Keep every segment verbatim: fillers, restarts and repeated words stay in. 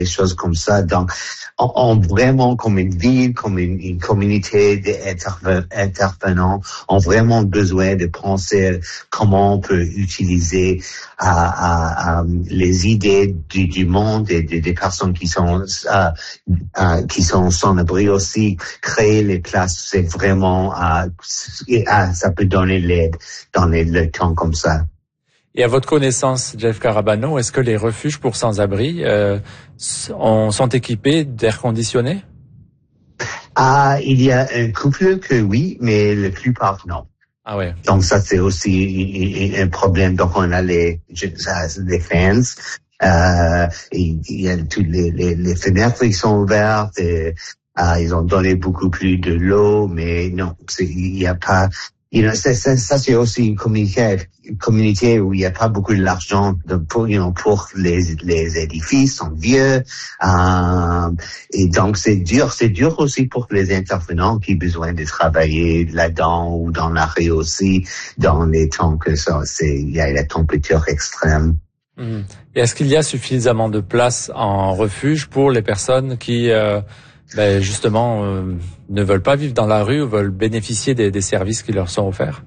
des choses comme ça. Donc, on, on vraiment comme une ville, comme une, une communauté d'intervenants, ont vraiment besoin de penser comment on peut utiliser à, à, à les idées du, du monde et des, des personnes qui sont à, à, qui sont sans abri aussi. Créer les places, c'est vraiment à, à, ça peut donner l'aide dans les, le temps comme ça. Et à votre connaissance, Jeff Carabano, est-ce que les refuges pour sans-abri euh, sont équipés d'air conditionné? Ah, il y a un couple que oui, mais la plupart non. Ah ouais. Donc ça c'est aussi un problème. Donc on a les les fans, euh, il y a toutes les, les, les fenêtres qui sont ouvertes. Et, euh, ils ont donné beaucoup plus de l'eau, mais non, c'est, il n'y a pas. You know, c'est, c'est, ça c'est aussi une communauté, une communauté où il n'y a pas beaucoup d'argent de, pour, you know, pour les, les édifices sont vieux, euh, et donc c'est dur, c'est dur aussi pour les intervenants qui ont besoin de travailler là-dedans ou dans la rue aussi, dans les temps que ça, c'est, il y a la température extrême. Mmh. Et est-ce qu'il y a suffisamment de place en refuge pour les personnes qui, euh, ben justement, euh, ne veulent pas vivre dans la rue ou veulent bénéficier des, des services qui leur sont offerts?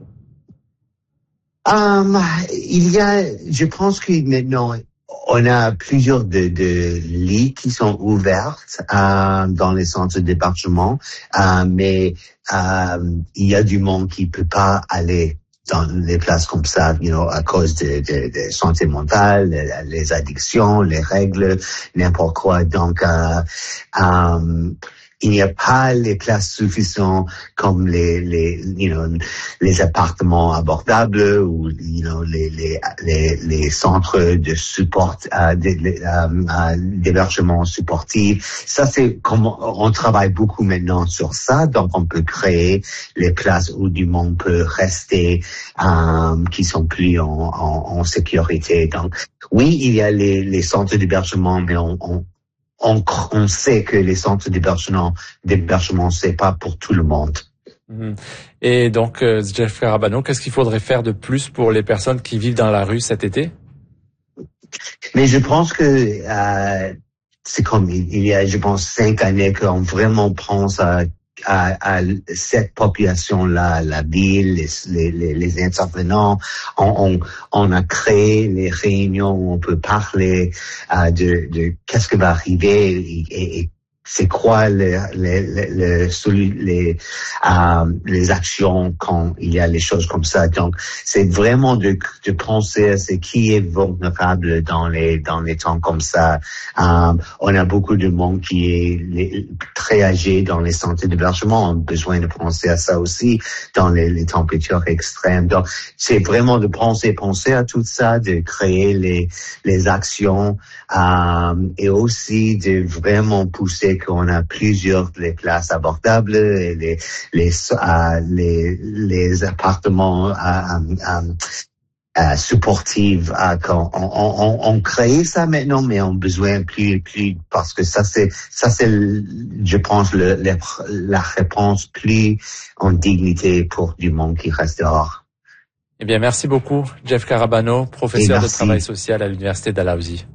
Um, il y a, je pense que maintenant, on a plusieurs de, de lits qui sont ouverts euh, dans les centres d'hébergement, euh, mais euh, il y a du monde qui peut pas aller dans les places comme ça, you know, à cause de, de, de santé mentale, les, les addictions, les règles, n'importe quoi. Donc, euh, euh, il n'y a pas les places suffisantes comme les, les, you know, les appartements abordables ou, you know, les, les, les, les centres de support, euh, d'hébergement euh, supportif. Ça, c'est comme on travaille beaucoup maintenant sur ça. Donc, on peut créer les places où du monde peut rester, euh, qui sont plus en, en, en sécurité. Donc, oui, il y a les, les centres d'hébergement, mais on, on On, on sait que les centres d'hébergement, d'hébergement, c'est pas pour tout le monde. Et donc, euh, Jeff Carabano, qu'est-ce qu'il faudrait faire de plus pour les personnes qui vivent dans la rue cet été? Mais je pense que euh, c'est comme il y a, je pense, cinq années qu'on vraiment pense à À, à cette population-là, la ville, les, les, les intervenants, on, on, on a créé les réunions où on peut parler euh, de, de qu'est-ce qui va arriver et, et, et c'est quoi les, les, les, les, les, euh, les actions quand il y a les choses comme ça. Donc, c'est vraiment de, de penser à ce qui est vulnérable dans les, dans les temps comme ça. Euh, on a beaucoup de monde qui est les, très âgé dans les centres d'hébergement. On a besoin de penser à ça aussi dans les, les températures extrêmes. Donc, c'est vraiment de penser, penser à tout ça, de créer les, les actions, euh, et aussi de vraiment pousser qu'on a plusieurs les places abordables et les les euh, les, les appartements euh, euh, euh, supportifs. Euh, on, on, on crée ça maintenant, mais on a besoin plus plus parce que ça c'est ça c'est je pense le, le, la réponse plus en dignité pour du monde qui reste dehors. Eh bien, merci beaucoup, Jeff Carabano, professeur de travail social à l'Université Dalhousie.